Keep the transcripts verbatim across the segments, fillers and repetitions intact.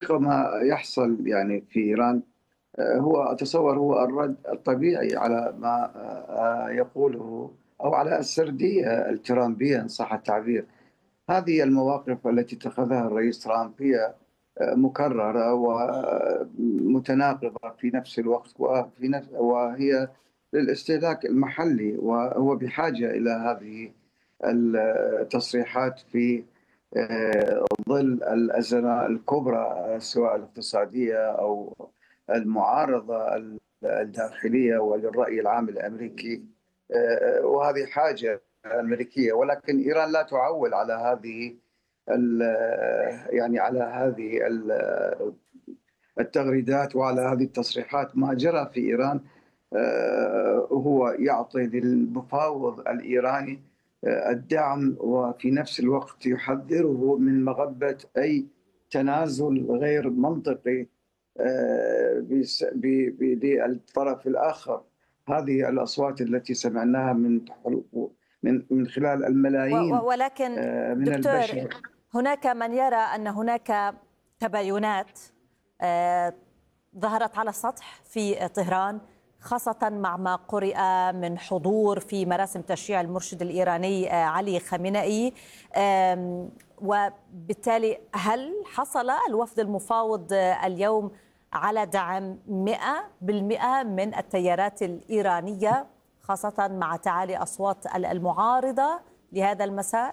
الحقيقة ما يحصل يعني في إيران آه، هو أتصور هو الرد الطبيعي على ما آه، يقوله، أو على السردية الترامبية إن صح التعبير. هذه المواقف التي اتخذها الرئيس ترامب هي آه، مكررة ومتناقضة في نفس الوقت، وفي نفس وهي للاستهلاك المحلي، وهو بحاجة إلى هذه التصريحات في آه، ظل الأزمة الكبرى سواء الاقتصادية أو المعارضة الداخلية وللرأي العام الأمريكي. آه، وهذه حاجة أمريكية، ولكن إيران لا تعول على هذه يعني على هذه التغريدات وعلى هذه التصريحات. ما جرى في إيران آه، هو يعطي للمفاوض الإيراني آه، الدعم، وفي نفس الوقت يحذره من مغبة أي تنازل غير منطقي آه، للطرف الآخر. هذه الأصوات التي سمعناها من من من خلال الملايين ولكن آه، من دكتور، البشر. هناك من يرى أن هناك تباينات آه، ظهرت على السطح في طهران، خاصة مع ما قرئ من حضور في مراسم تشييع المرشد الإيراني آه، علي خامنئي. وبالتالي هل حصل الوفد المفاوض آه، اليوم على دعم مئة بالمئة من التيارات الإيرانية، خاصة مع تعالي أصوات المعارضة لهذا المسار؟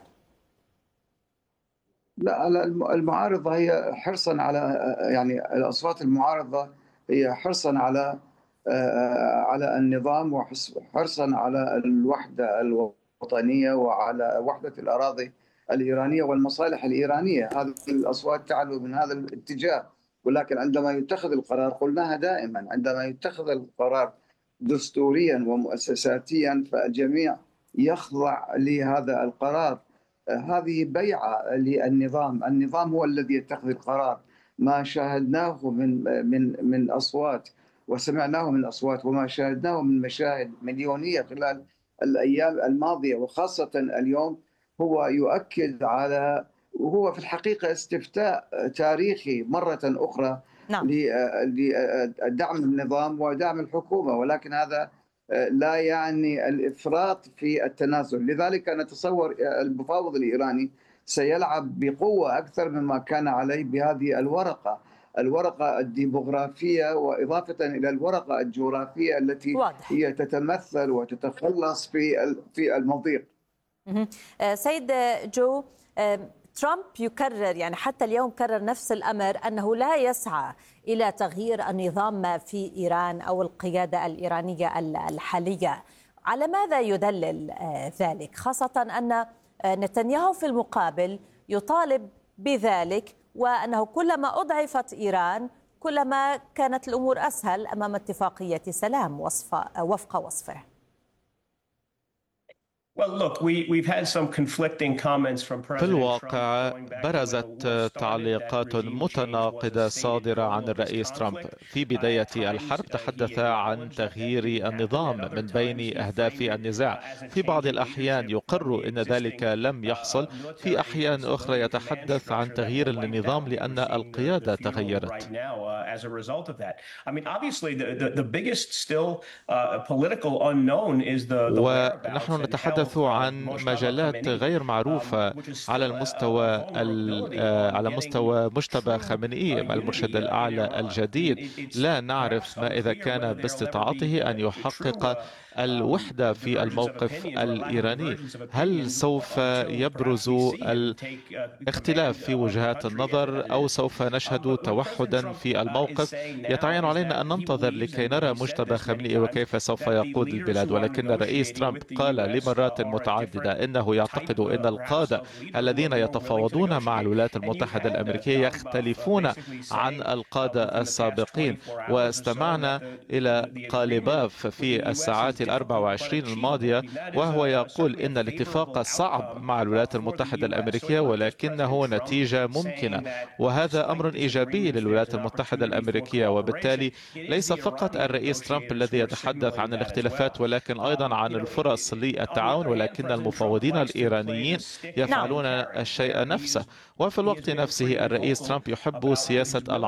لا، المعارضة هي حرصا على يعني الأصوات المعارضة هي حرصا على على النظام، وحرصا على الوحدة الوطنية وعلى وحدة الأراضي الإيرانية والمصالح الإيرانية. هذه الأصوات تعلو من هذا الاتجاه، ولكن عندما يتخذ القرار، قلناها دائما، عندما يتخذ القرار دستوريا ومؤسساتيا فالجميع يخضع لهذا القرار. هذه بيعة للنظام، النظام هو الذي يتخذ القرار. ما شاهدناه من من من أصوات وسمعناه من أصوات، وما شاهدناه من مشاهد مليونية خلال الأيام الماضية وخاصة اليوم، هو يؤكد على، وهو في الحقيقة استفتاء تاريخي مرة أخرى نعم. لدعم النظام ودعم الحكومة، ولكن هذا لا يعني الإفراط في التنازل. لذلك نتصور المفاوض الإيراني سيلعب بقوة أكثر مما كان عليه بهذه الورقة الورقة الديموغرافية، وإضافة إلى الورقة الجغرافية التي واضح. هي تتمثل وتتخلص في في المضيق. سيد جو، ترامب يكرر، يعني حتى اليوم كرر نفس الأمر، أنه لا يسعى إلى تغيير النظام في إيران أو القيادة الإيرانية الحالية. على ماذا يدلل ذلك، خاصة أن نتنياهو في المقابل يطالب بذلك، وأنه كلما أضعفت إيران كلما كانت الأمور أسهل أمام اتفاقية سلام وفق وصفه؟ في الواقع برزت تعليقات متناقضة صادرة عن الرئيس ترامب. في بداية الحرب تحدث عن تغيير النظام من بين أهداف النزاع، في بعض الأحيان يقر أن ذلك لم يحصل، في أحيان أخرى يتحدث عن تغيير النظام لأن القيادة تغيرت. ونحن نتحدث عن مجالات غير معروفة على المستوى على مستوى مجتبى خامنئي المرشد الأعلى الجديد. لا نعرف ما إذا كان باستطاعته أن يحقق الوحدة في الموقف الإيراني. هل سوف يبرز الاختلاف في وجهات النظر أو سوف نشهد توحدا في الموقف؟ يتعين علينا أن ننتظر لكي نرى مجتبى خامنئي وكيف سوف يقود البلاد. ولكن الرئيس ترامب قال لمرات متعددة إنه يعتقد أن القادة الذين يتفاوضون مع الولايات المتحدة الأمريكية يختلفون عن القادة السابقين. واستمعنا إلى قالباف في الساعات الأربع وعشرين الماضية وهو يقول إن الاتفاق صعب مع الولايات المتحدة الأمريكية ولكنه نتيجة ممكنة، وهذا أمر إيجابي للولايات المتحدة الأمريكية. وبالتالي ليس فقط الرئيس ترامب الذي يتحدث عن الاختلافات ولكن أيضا عن الفرص للتعاون، ولكن المفاوضين الإيرانيين يفعلون الشيء نفسه. وفي الوقت نفسه الرئيس ترامب يحب سياسة